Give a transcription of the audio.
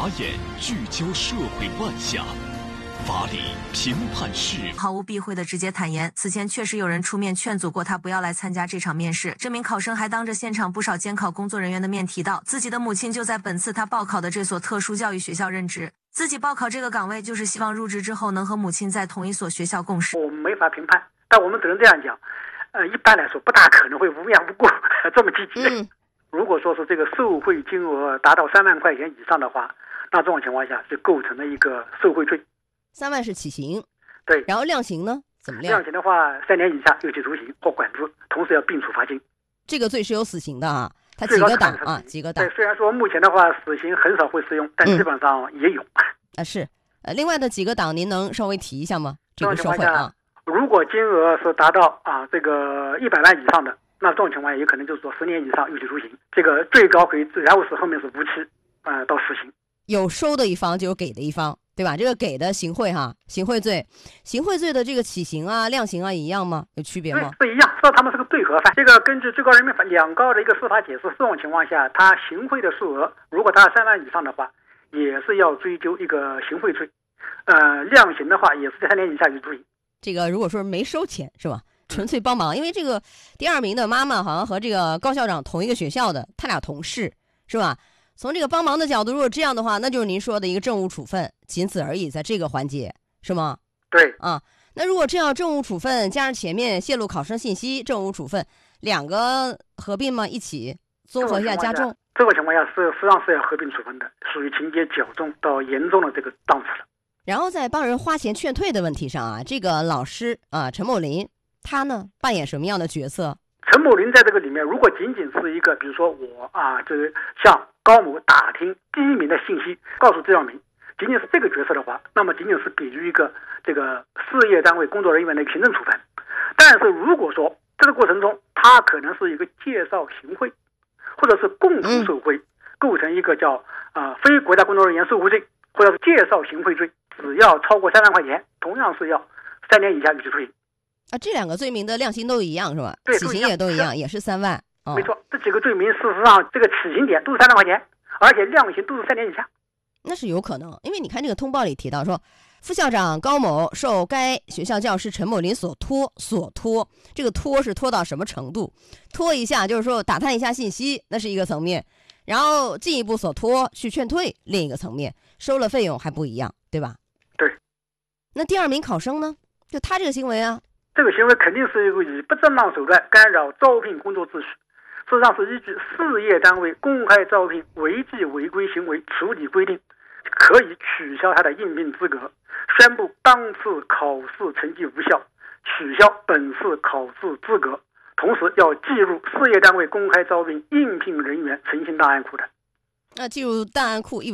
法眼聚焦社会乱象，法理评判事， 毫无避讳地直接坦言，此前确实有人出面劝阻过他不要来参加这场面试。这名考生还当着现场不少监考工作人员的面提到，自己的母亲就在本次他报考的这所特殊教育学校任职，自己报考这个岗位就是希望入职之后能和母亲在同一所学校共事。 我们没法评判，但我们只能这样讲，一般来说不大可能会无缘无故这么积极。如果说是这个受贿金额达到3万块钱以上的话，那这种情况下是构成了一个受贿罪。 3万是起刑， 对。 然后量刑呢？怎么量？ 量刑的话，3年以下有期徒刑或管制，同时要并处罚金。 这个罪是有死刑的啊，它几个档啊？几个档？ 对，虽然说目前的话死刑很少会适用，但基本上也有。 是。另外的几个档您能稍微提一下吗？这个社会啊， 如果金额是达到这个100万以上的，那这种情况下也可能就是说10年以上有期徒刑，这个最高可以，然后是后面是无期到死刑。有收的一方就有给的一方，对吧？这个给的行贿行贿罪的这个起刑啊、量刑啊一样吗？有区别吗？ 是一样，说他们是个对合犯。这个根据最高人民法两高的一个司法解释，这种情况下，他行贿的数额如果他3万以上的话，也是要追究一个行贿罪。量刑的话也是3年以下有期徒刑。 这个如果说没收钱是吧？纯粹帮忙，因为这个第2名的妈妈好像和这个高校长同一个学校的，他俩同事是吧？从这个帮忙的角度，如果这样的话，那就是您说的一个政务处分，仅此而已，在这个环节是吗？ 对那如果这样政务处分加上前面泄露考生信息，政务处分两个合并吗？一起综合一下加重？ 这个情况下实际上是要合并处分的，属于情节较重到严重的这个档次了。 然后在帮人花钱劝退的问题上这个老师陈某林他呢扮演什么样的角色？ 陈某林在这个里面，如果仅仅是一个，比如说我这个向高某打听第1名的信息，告诉第2名，仅仅是这个角色的话，那么仅仅是给予一个这个事业单位工作人员的行政处分。但是如果说这个过程中他可能是一个介绍行贿，或者是共同受贿，构成一个叫非国家工作人员受贿罪，或者是介绍行贿罪，只要超过3万块钱，同样是要3年以下有期徒刑。 这2个罪名的量刑都一样是吧？ 对， 起刑也都一样，也是3万。 没错，这几个罪名事实上这个起刑点都是3万块钱，而且量刑都是3年以下。 那是有可能，因为你看这个通报里提到说，副校长高某受该学校教师陈某林所托，这个托是托到什么程度？托一下就是说打探一下信息，那是一个层面，然后进一步所托去劝退，另一个层面，收了费用还不一样，对吧？ 对。 那第2名考生呢？就他这个行为这个行为肯定是一个以不正当手段干扰招聘工作秩序，事实上是依据事业单位公开招聘违纪违规行为处理规定，可以取消他的应聘资格，宣布当次考试成绩无效，取消本次考试资格，同时要记入事业单位公开招聘应聘人员诚信档案库的。 记入档案库